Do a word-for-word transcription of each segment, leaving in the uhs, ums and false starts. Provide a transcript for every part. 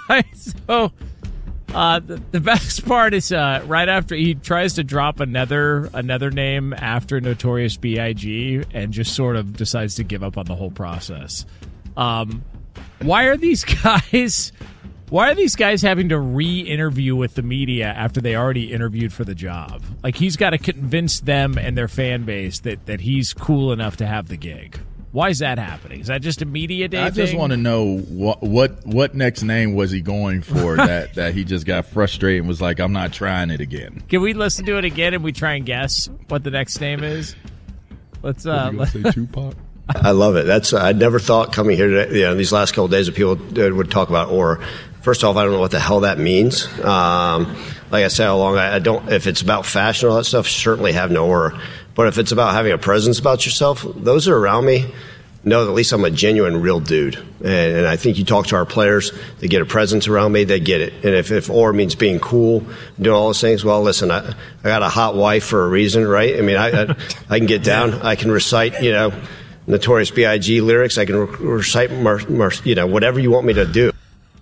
so uh, the, the best part is uh, right after he tries to drop another another name after Notorious B I G and just sort of decides to give up on the whole process. Um, why are these guys? Why are these guys having to re-interview with the media after they already interviewed for the job? Like, he's got to convince them and their fan base that, that he's cool enough to have the gig. Why is that happening? Is that just a media day I thing? just want to know what what what next name was he going for that, that he just got frustrated and was like, I'm not trying it again. Can we listen to it again and we try and guess what the next name is? Let's uh let's say Tupac. I love it. That's I never thought coming here today, you know, these last couple of days that people would talk about Aura. First off, I don't know what the hell that means. Um, like I said all along, I, I don't. If it's about fashion or all that stuff, certainly have no aura. But if it's about having a presence about yourself, those are around me know that at least I'm a genuine, real dude. And, and I think you talk to our players, they get a presence around me, they get it. And if, if aura means being cool, doing all those things, well, listen, I, I got a hot wife for a reason, right? I mean, I I, I can get down, I can recite, you know, Notorious B I G lyrics, I can re- recite, mar- mar- you know, whatever you want me to do.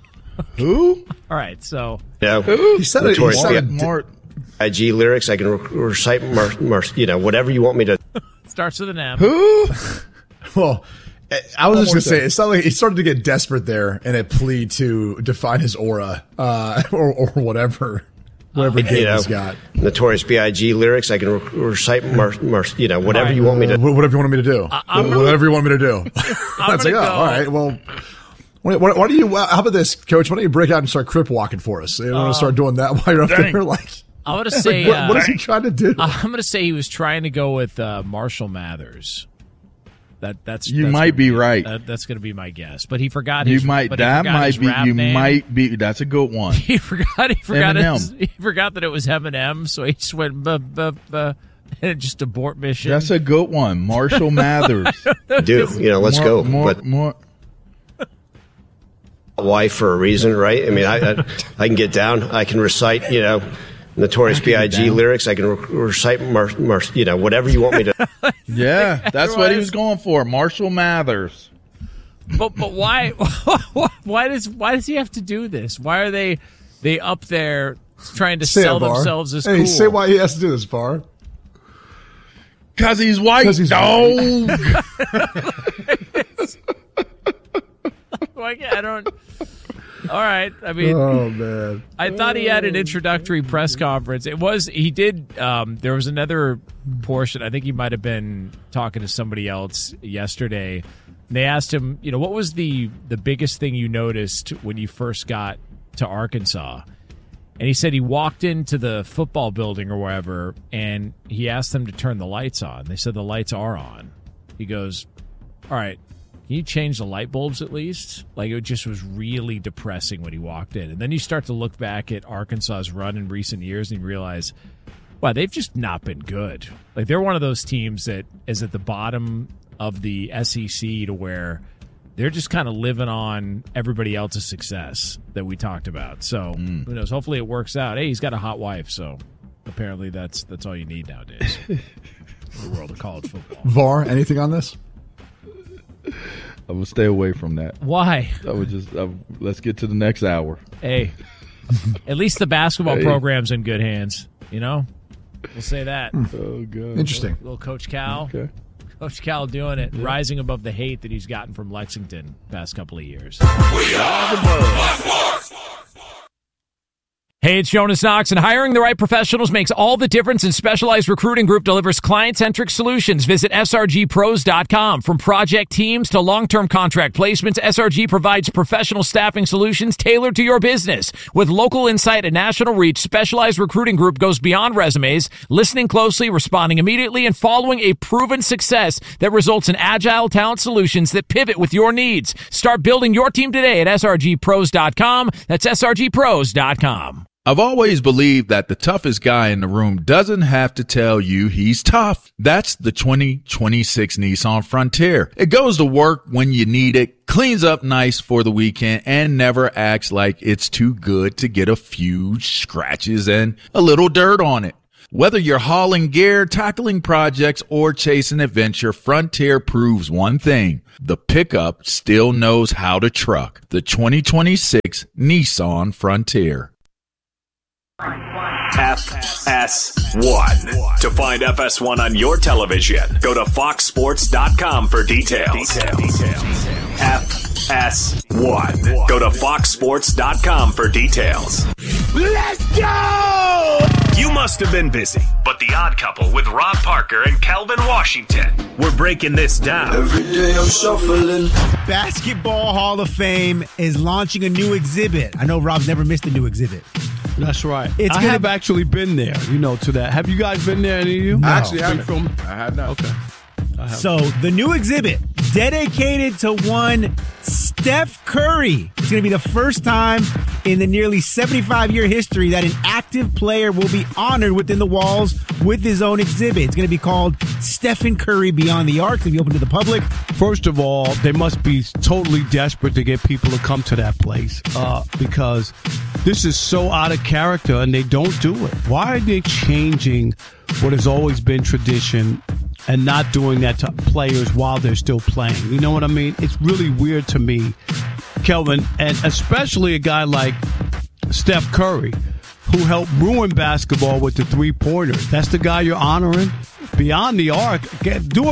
Who? All right, so you know, Who? he said it. He said more. I G lyrics. I can re- recite, mar- mar- you know, whatever you want me to. Starts with an M. Who? Well, I was One just more gonna say thing. it sounded like he started to get desperate there in a plea to define his aura, uh, or or whatever, whatever You game know, he's got. Notorious B I G lyrics. I can re- recite, mar- mar- you know, whatever right. you want me to. Uh, whatever you want me to do. I'm gonna- whatever you want me to do. I'm That's like, gonna oh, go- all right. Well, why, why, why do you? How about this, Coach? Why don't you break out and start crip walking for us? You want to start doing that while you're up dang. there? Like, I'm going to say, what, uh, what is he trying to do? I'm going to say he was trying to go with uh, Marshall Mathers. That that's You that's might gonna be right. That, that's going to be my guess, but he forgot. You His, might. but he That forgot might his be. rap You name. might be. That's a good one. He forgot. He forgot. His, Eminem. he forgot that it was Eminem, so he just went buh, buh, buh, and just abort mission. That's a good one. Marshall Mathers. Do you know? Let's more, go. More, but more. wife for a reason, right? I mean, I, I I can get down. I can recite, you know, Notorious B I G lyrics. I can re- recite, mar- mar- you know, whatever you want me to. Yeah, that's what he was going for. Marshall Mathers. But but why why does why does he have to do this? Why are they they up there trying to Say sell it, Var. themselves as hey, cool? say why he has to do this, Var. Cause he's white. 'Cause he's dog. Like, I don't. All right. I mean, Oh man. I thought he had an introductory press conference. It was he did. Um, there was another portion. I think he might have been talking to somebody else yesterday. And they asked him, you know, what was the the biggest thing you noticed when you first got to Arkansas? And he said he walked into the football building or wherever, and he asked them to turn the lights on. They said the lights are on. He goes, all right, can you change the light bulbs at least? Like, it just was really depressing when he walked in. And then you start to look back at Arkansas's run in recent years and you realize, wow, they've just not been good. Like, they're one of those teams that is at the bottom of the S E C to where they're just kind of living on everybody else's success that we talked about. So Mm. who knows? Hopefully it works out. Hey, he's got a hot wife, so apparently that's that's all you need nowadays in the world of college football. Var, anything on this? I would stay away from that. Why? I would just. I, let's get to the next hour. Hey, at least the basketball Hey. program's in good hands. You know, we'll say that. Oh god. Interesting. Little Coach Cal, Okay. Coach Cal doing it, rising above the hate that he's gotten from Lexington past couple of years. Hey, it's Jonas Knox, and hiring the right professionals makes all the difference, and Specialized Recruiting Group delivers client-centric solutions. Visit S R G pros dot com. From project teams to long-term contract placements, S R G provides professional staffing solutions tailored to your business. With local insight and national reach, Specialized Recruiting Group goes beyond resumes, listening closely, responding immediately, and following a proven success that results in agile talent solutions that pivot with your needs. Start building your team today at S R G pros dot com. That's S R G pros dot com. I've always believed that the toughest guy in the room doesn't have to tell you he's tough. That's the twenty twenty-six Nissan Frontier. It goes to work when you need it, cleans up nice for the weekend, and never acts like it's too good to get a few scratches and a little dirt on it. Whether you're hauling gear, tackling projects, or chasing adventure, Frontier proves one thing. The pickup still knows how to truck. The twenty twenty-six Nissan Frontier. F S one. To find F S one on your television, go to fox sports dot com for details. F S one. Go to fox sports dot com for details. Let's go! You must have been busy, but The Odd Couple with Rob Parker and Calvin Washington, we're breaking this down. Every day I'm shuffling. Basketball Hall of Fame is launching a new exhibit. I know Rob's never missed a new exhibit. That's right. It's I gonna, have actually been there, you know, to that. Have you guys been there, any of you? No. I actually haven't. From, I have not. Okay. So the new exhibit dedicated to one Steph Curry. It's going to be the first time in the nearly seventy-five year history that an active player will be honored within the walls with his own exhibit. It's going to be called Stephen Curry Beyond the Arc. It's going to be open to the public. First of all, they must be totally desperate to get people to come to that place uh, because this is so out of character and they don't do it. Why are they changing what has always been tradition and not doing that to players while they're still playing? You know what I mean? It's really weird to me, Kelvin, and especially a guy like Steph Curry, who helped ruin basketball with the three-pointer. That's the guy you're honoring? Beyond the arc, do it